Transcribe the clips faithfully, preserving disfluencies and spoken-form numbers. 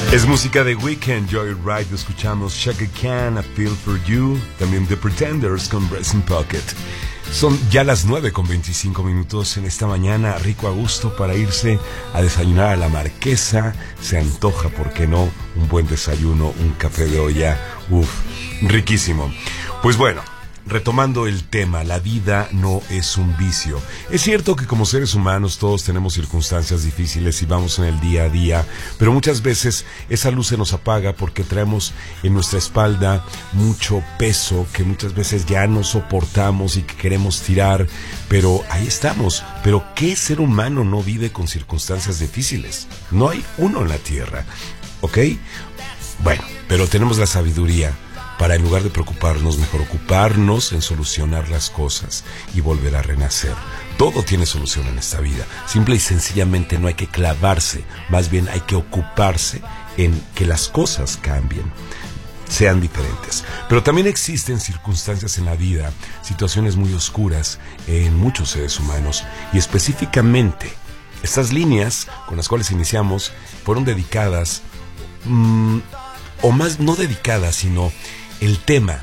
Es música de Weekend, Joyride. Escuchamos Chaka Khan, A Feel For You. También The Pretenders con Breast in Pocket. Son ya las nueve con veinticinco minutos en esta mañana, rico a gusto para irse a desayunar a la Marquesa. Se antoja, ¿por qué no? Un buen desayuno, un café de olla, uff, riquísimo. Pues bueno, retomando el tema, la vida no es un vicio. Es cierto que como seres humanos todos tenemos circunstancias difíciles y vamos en el día a día, pero muchas veces esa luz se nos apaga porque traemos en nuestra espalda mucho peso que muchas veces ya no soportamos y que queremos tirar, pero ahí estamos. Pero ¿qué ser humano no vive con circunstancias difíciles? No hay uno en la tierra, ¿ok? Bueno, pero tenemos la sabiduría para, en lugar de preocuparnos, mejor ocuparnos en solucionar las cosas y volver a renacer. Todo tiene solución en esta vida. Simple y sencillamente no hay que clavarse, más bien hay que ocuparse en que las cosas cambien, sean diferentes. Pero también existen circunstancias en la vida, situaciones muy oscuras en muchos seres humanos, y específicamente estas líneas con las cuales iniciamos fueron dedicadas, mmm, o más no dedicadas, sino el tema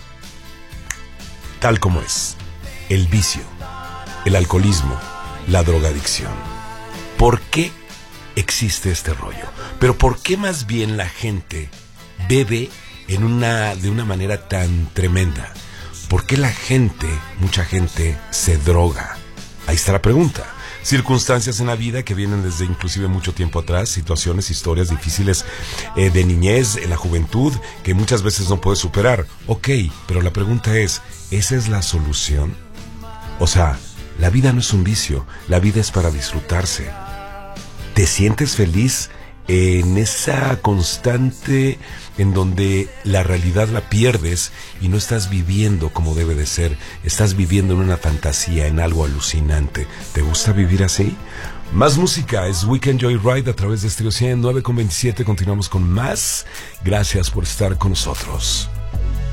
tal como es: el vicio, el alcoholismo, la drogadicción. ¿Por qué existe este rollo? Pero ¿por qué más bien la gente bebe en una, de una manera tan tremenda? ¿Por qué la gente, mucha gente, se droga? Ahí está la pregunta. Circunstancias en la vida que vienen desde inclusive mucho tiempo atrás, situaciones, historias difíciles eh, de niñez, en la juventud, que muchas veces no puedes superar. Ok, pero la pregunta es, ¿esa es la solución? O sea, la vida no es un vicio, la vida es para disfrutarse. ¿Te sientes feliz en esa constante en donde la realidad la pierdes y no estás viviendo como debe de ser? Estás viviendo en una fantasía, en algo alucinante. ¿Te gusta vivir así? Más música, es Weekend Joyride a través de Stereo cien, nueve con veintisiete. Continuamos con más. Gracias por estar con nosotros.